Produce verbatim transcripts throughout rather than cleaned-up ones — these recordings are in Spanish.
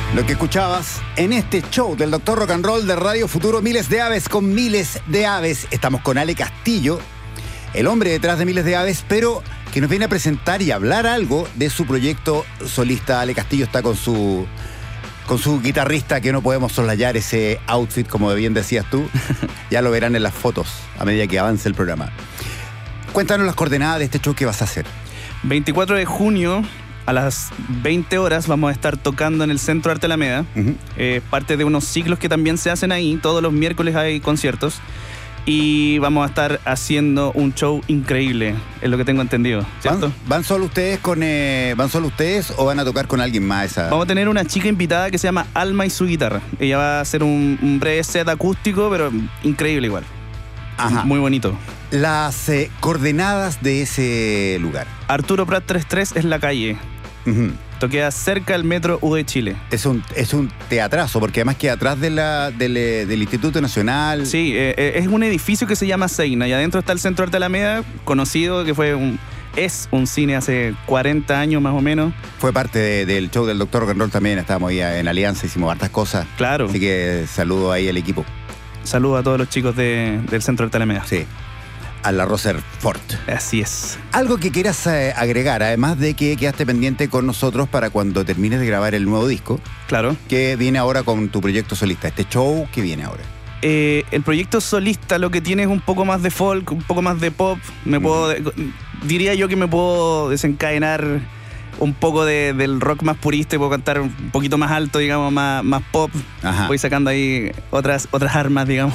Lo que escuchabas en este show del Doctor Rock and Roll de Radio Futuro, Miles de Aves con Miles de Aves. Estamos con Ale Castillo, el hombre detrás de Miles de Aves, pero que nos viene a presentar y hablar algo de su proyecto solista. Ale Castillo está con su, con su guitarrista, que no podemos soslayar ese outfit, como bien decías tú. Ya lo verán en las fotos a medida que avance el programa. Cuéntanos las coordenadas de este show que vas a hacer. veinticuatro de junio a las veinte horas vamos a estar tocando en el Centro Arte Alameda. Uh-huh. eh, parte de unos ciclos que también se hacen ahí. Todos los miércoles hay conciertos. Y vamos a estar haciendo un show increíble, es lo que tengo entendido, ¿cierto? ¿Van, van solo ustedes con eh, van solo ustedes o van a tocar con alguien más? Esa... Vamos a tener una chica invitada que se llama Alma y su guitarra. Ella va a hacer un, un breve set acústico, pero increíble igual. Ajá. Muy bonito. Las eh, coordenadas de ese lugar. Arturo Prat treinta y tres es la calle. Uh-huh. Esto queda cerca del metro U de Chile. Es un, es un teatrazo, porque además queda atrás de la, del, del Instituto Nacional. Sí, eh, es un edificio que se llama Seina y adentro está el Centro Arte Alameda, conocido, que fue un, es un cine hace cuarenta años más o menos. Fue parte de, del show del Doctor Rock and Roll también, estábamos ahí en Alianza, hicimos hartas cosas. Claro. Así que saludo ahí al equipo. Saludo a todos los chicos de, del Centro Arte Alameda. Sí. A la Roserfort. Así es. Algo que quieras eh, agregar, además de que quedaste pendiente con nosotros para cuando termines de grabar el nuevo disco. Claro. Que viene ahora con tu proyecto solista, este show que viene ahora. Eh, el proyecto solista lo que tiene es un poco más de folk, un poco más de pop. Me mm. puedo, diría yo que me puedo desencadenar un poco de, del rock más purista y puedo cantar un poquito más alto, digamos, más, más pop. Ajá. Voy sacando ahí otras, otras armas, digamos.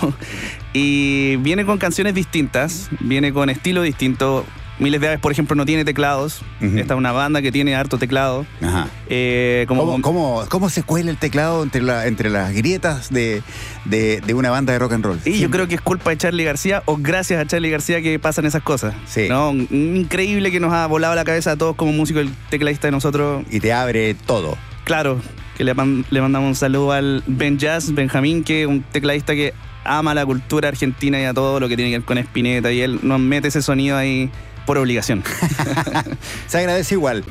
Y viene con canciones distintas, viene con estilo distinto. Miles de Aves, por ejemplo, no tiene teclados. Uh-huh. Esta es una banda que tiene harto teclado. Ajá. Eh, como, ¿Cómo, cómo, ¿Cómo se cuela el teclado entre, la, entre las grietas de, de, de una banda de rock and roll? Y yo creo que es culpa de Charly García o gracias a Charly García que pasan esas cosas. Sí. ¿No? Increíble que nos ha volado la cabeza a todos como músicos, el tecladista de nosotros. Y te abre todo. Claro, que le, le mandamos un saludo al Ben Jazz, Benjamín, que es un tecladista que ama la cultura argentina y a todo lo que tiene que ver con Spinetta, y él nos mete ese sonido ahí por obligación. Se agradece igual.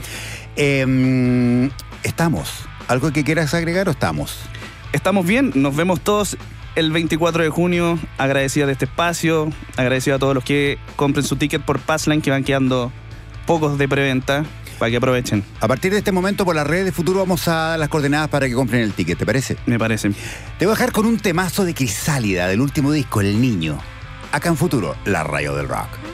Eh, estamos. ¿Algo que quieras agregar o estamos? Estamos bien, nos vemos todos el veinticuatro de junio. Agradecido de este espacio, agradecido a todos los que compren su ticket por Passline, que van quedando pocos de preventa, para que aprovechen. A partir de este momento, por las redes de Futuro, vamos a dar las coordenadas para que compren el ticket, ¿te parece? Me parece. Te voy a dejar con un temazo de Crisálida, del último disco, El Niño. Acá en Futuro, la radio del rock.